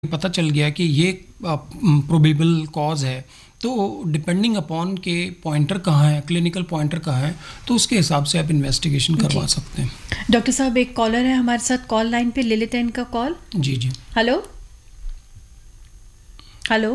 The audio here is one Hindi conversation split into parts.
पता चल गया कि ये प्रोबेबल कॉज है, तो डिपेंडिंग अपॉन के पॉइंटर कहाँ है, क्लिनिकल पॉइंटर कहाँ है, तो उसके हिसाब से आप इन्वेस्टिगेशन करवा सकते हैं। डॉक्टर साहब, एक कॉलर है हमारे साथ कॉल लाइन पे, ले लेते हैं इनका कॉल। जी जी, हेलो हेलो,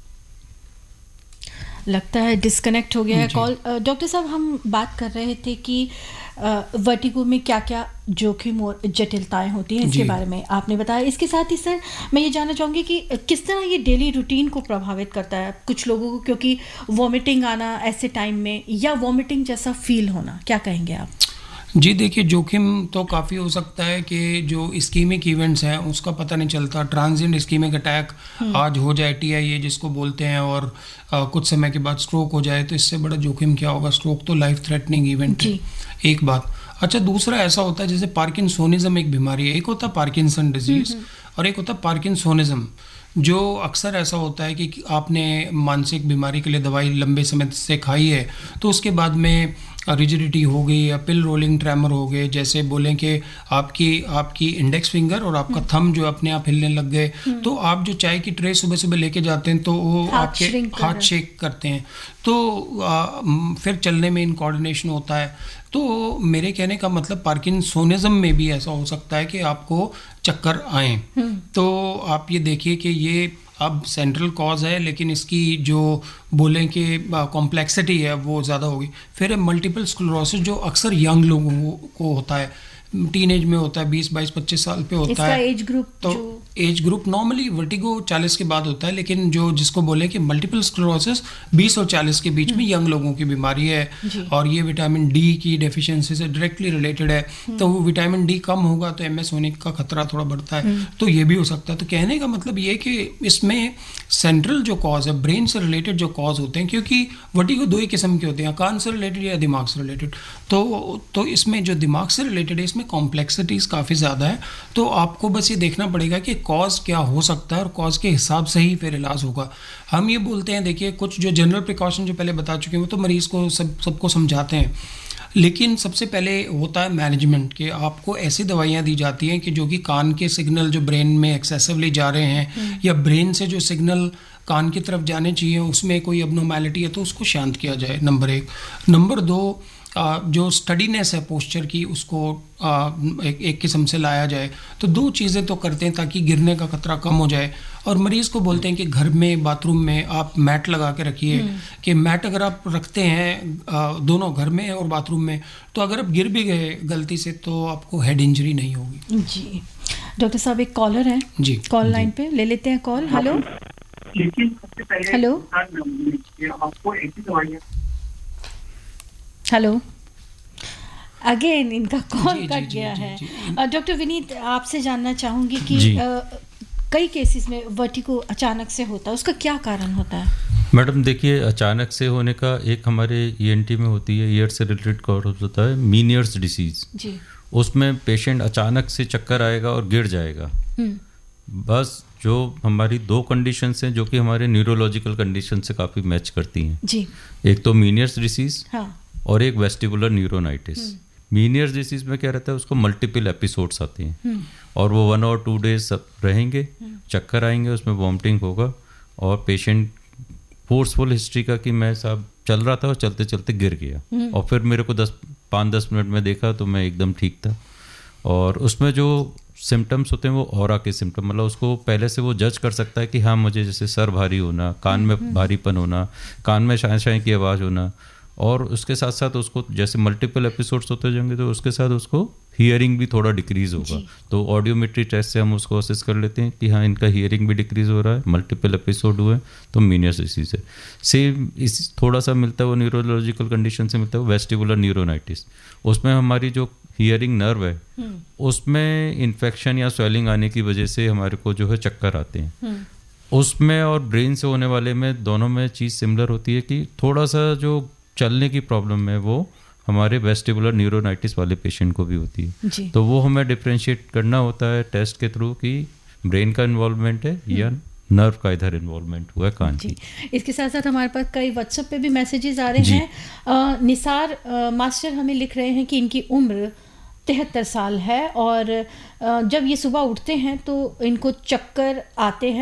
लगता है डिस्कनेक्ट हो गया है कॉल। डॉक्टर साहब, हम बात कर रहे थे कि वर्टिगो में क्या क्या जोखिम और जटिलताएं होती हैं, इसके बारे में आपने बताया। इसके साथ ही सर मैं ये जानना चाहूँगी कि किस तरह ये डेली रूटीन को प्रभावित करता है कुछ लोगों को, क्योंकि वॉमिटिंग आना ऐसे टाइम में या वॉमिटिंग जैसा फील होना, क्या कहेंगे आप? जी देखिए, जोखिम तो काफ़ी हो सकता है कि जो इस्कीमिक इवेंट्स हैं उसका पता नहीं चलता। ट्रांजिएंट इस्कीमिक अटैक आज हो जाए, TIA जिसको बोलते हैं, और कुछ समय के बाद स्ट्रोक हो जाए, तो इससे बड़ा जोखिम क्या होगा। स्ट्रोक तो लाइफ थ्रेटनिंग इवेंट है, एक बात। अच्छा, दूसरा ऐसा होता है जैसे पार्किंसोनिज्म एक बीमारी है। एक होता है पार्किंसन डिजीज और एक होता है पार्किंसोनिज्म, जो अक्सर ऐसा होता है कि आपने मानसिक बीमारी के लिए दवाई लंबे समय से खाई है, तो उसके बाद में रिजिडिटी हो गई या पिल रोलिंग ट्रेमर हो गए, जैसे बोलें कि आपकी इंडेक्स फिंगर और आपका थंब जो अपने आप हिलने लग गए, तो आप जो चाय की ट्रे सुबह सुबह लेके जाते हैं तो वो आपके हाथ शेक करते हैं, तो फिर चलने में इनकोऑर्डिनेशन होता है। तो मेरे कहने का मतलब पार्किंसोनिज्म में भी ऐसा हो सकता है कि आपको चक्कर आए। तो आप ये देखिए कि ये अब सेंट्रल कॉज है, लेकिन इसकी जो बोलें कि कॉम्प्लेक्सिटी है वो ज़्यादा होगी। फिर मल्टीपल स्क्लेरोसिस जो अक्सर यंग लोगों को होता है, टीनेज में होता है, 20-22-25 साल पे होता है। एज ग्रुप, तो एज ग्रुप नॉर्मली वर्टिगो 40 के बाद होता है, लेकिन जो जिसको बोले कि मल्टीपल स्क्लेरोसिस 20 और 40 के बीच में यंग लोगों की बीमारी है, और ये विटामिन डी की डेफिशिएंसी से डायरेक्टली रिलेटेड है। तो विटामिन डी कम होगा तो MS होने का खतरा थोड़ा बढ़ता है, तो ये भी हो सकता है। तो कहने का मतलब ये कि इसमें सेंट्रल जो कॉज है, ब्रेन से रिलेटेड जो कॉज होते हैं, क्योंकि वर्टिगो दो ही किस्म के होते हैं, कान से रिलेटेड या दिमाग से रिलेटेड। तो इसमें जो दिमाग से रिलेटेड है, इसमें कॉम्प्लेक्सिटीज़ काफ़ी ज़्यादा है। तो आपको बस ये देखना पड़ेगा कि कॉज क्या हो सकता है, और कॉज के हिसाब से ही फिर इलाज होगा। हम ये बोलते हैं, देखिए कुछ जो जनरल प्रिकॉशन जो पहले बता चुके हैं वो तो मरीज़ को सबको समझाते हैं, लेकिन सबसे पहले होता है मैनेजमेंट, कि आपको ऐसी दवाइयाँ दी जाती हैं कि जो कि कान के सिग्नल जो ब्रेन में एक्सेसिवली जा रहे हैं, या ब्रेन से जो सिग्नल कान की तरफ जाने चाहिए उसमें कोई अबनॉर्मैलिटी है तो उसको शांत किया जाए, नंबर 1। नंबर 2, जो स्टडीनेस है पोस्चर की, उसको एक किस्म से लाया जाए। तो 2 चीज़ें तो करते हैं ताकि गिरने का खतरा कम हो जाए। और मरीज़ को बोलते हैं कि घर में बाथरूम में आप मैट लगा के रखिए, कि मैट अगर आप रखते हैं दोनों घर में और बाथरूम में, तो अगर आप गिर भी गए गलती से तो आपको हेड इंजरी नहीं होगी। जी डॉक्टर साहब, एक कॉलर है जी, कॉल लाइन पे, ले लेते हैं call. Hello hello hello, again इनका कॉल कट गया है। डॉक्टर विनीत, आपसे जानना चाहूंगी कि कई केसेस में वर्टिगो अचानक से होता है, उसका क्या कारण होता है? मैडम देखिए, अचानक से होने का एक हमारे ENT में होती है, ईयर से रिलेटेड कॉज होता है मीनियर्स डिसीज। जी, उसमें पेशेंट अचानक से चक्कर आएगा और गिर जाएगा। बस जो हमारी 2 कंडीशंस हैं जो कि हमारे न्यूरोलॉजिकल कंडीशन से काफ़ी मैच करती हैं जी, एक तो मीनियर्स डिसीज, हाँ, और एक वेस्टिबुलर न्यूरोनाइटिस। मीनियर्स डिसीज में क्या रहता है, उसको मल्टीपल एपिसोड्स आते हैं, और वो 1 और 2 डेज सब रहेंगे, चक्कर आएंगे, उसमें वॉमिटिंग होगा, और पेशेंट फोर्सफुल हिस्ट्री का कि मैं साहब चल रहा था और चलते चलते गिर गया, और फिर मेरे को 5-10 मिनट में देखा तो मैं एकदम ठीक था। और उसमें जो सिम्टम्स होते हैं वो ऑरा के सिम्टम, मतलब उसको पहले से वो जज कर सकता है कि हाँ मुझे जैसे सर भारी होना, कान में भारीपन होना, कान में शाय शाय की आवाज़ होना, और उसके साथ साथ उसको जैसे मल्टीपल एपिसोड्स होते जाएंगे तो उसके साथ उसको हियरिंग भी थोड़ा डिक्रीज होगा। तो ऑडियोमेट्री टेस्ट से हम उसको असेस कर लेते हैं कि हाँ इनका हियरिंग भी डिक्रीज हो रहा है, मल्टीपल एपिसोड हुए, तो मीनियर्स डिसीज है। सेम इस थोड़ा सा मिलता है वो न्यूरोलॉजिकल कंडीशन से मिलता है वेस्टिबुलर न्यूरोनाइटिस। उसमें हमारी जो हियरिंग नर्व है उसमें इन्फेक्शन या स्वेलिंग आने की वजह से हमारे को जो है चक्कर आते हैं। उसमें और ब्रेन से होने वाले में दोनों में चीज़ सिमिलर होती है कि थोड़ा सा जो चलने की प्रॉब्लम है वो हमारे वेस्टिबुलर न्यूरोनाइटिस वाले पेशेंट को भी होती है। तो वो हमें डिफरेंशिएट करना होता है टेस्ट के थ्रू कि ब्रेन का इन्वॉल्वमेंट है या नर्व का इधर इन्वॉल्वमेंट हुआ है कान की। इसके साथ साथ हमारे पास कई व्हाट्सएप पे भी मैसेजेस आ रहे हैं। निसार मास्टर हमें लिख रहे हैं कि इनकी उम्र 73 साल है और जब ये सुबह उठते हैं तो इनको चक्कर आते हैं